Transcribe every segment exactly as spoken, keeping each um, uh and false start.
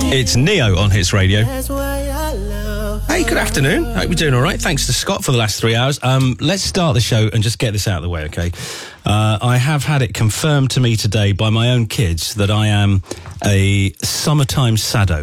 It's Neo on Hits Radio. Hey, good afternoon. Hope you're doing all right. Thanks to Scott for the last three hours. Um, let's start the show and just get this out of the way, okay? Uh, I have had it confirmed to me today by my own kids that I am a summertime sado.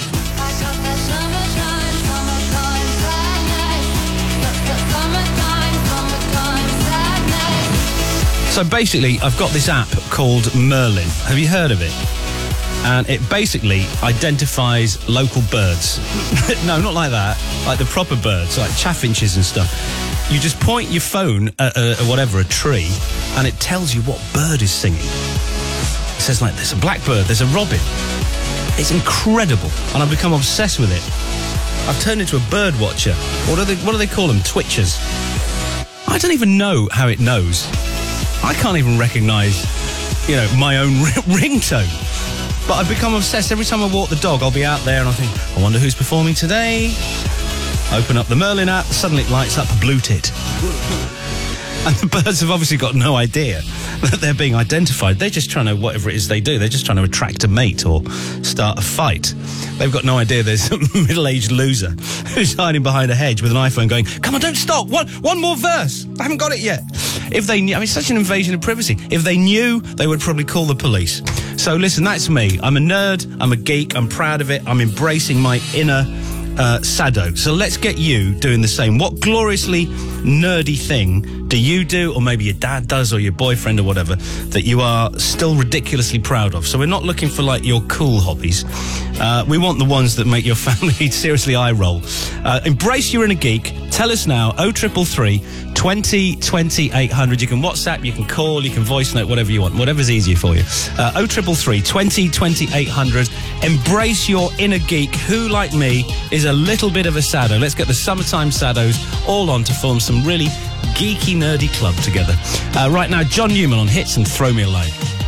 So basically, I've got this app called Merlin. Have you heard of it? And it basically identifies local birds. No, not like that. Like the proper birds, like chaffinches and stuff. You just point your phone at, uh, at whatever, a tree, and it tells you what bird is singing. It says like, there's a blackbird, there's a robin. It's incredible, and I've become obsessed with it. I've turned into a bird watcher. What do they, what do they call them? Twitchers. I don't even know how it knows. I can't even recognise, you know, my own ringtone. But I've become obsessed. Every time I walk the dog, I'll be out there and I think, I wonder who's performing today. Open up the Merlin app, suddenly it lights up Blue Tit. And the birds have obviously got no idea that they're being identified. They're just trying to, whatever it is they do, they're just trying to attract a mate or start a fight. They've got no idea there's a middle-aged loser who's hiding behind a hedge with an iPhone going, come on, don't stop, one, one more verse. I haven't got it yet. If they knew, I mean, it's such an invasion of privacy. If they knew, they would probably call the police. So listen, that's me. I'm a nerd, I'm a geek, I'm proud of it, I'm embracing my inner uh, sado. So let's get you doing the same. What gloriously nerdy thing do you do, or maybe your dad does, or your boyfriend or whatever, that you are still ridiculously proud of? So we're not looking for like your cool hobbies. Uh, we want the ones that make your family seriously eye roll. Uh, embrace your inner geek. Tell us now, oh triple three, twenty, twenty, eight hundred. You can WhatsApp, you can call, you can voice note, whatever you want, whatever's easier for you. Uh, oh triple three, twenty, twenty, eight hundred. Embrace your inner geek. Who, like me, is a little bit of a sado? Let's get the summertime sados all on to form some really geeky, nerdy club together. Uh, right now, John Newman on Hits and Throw Me a Line.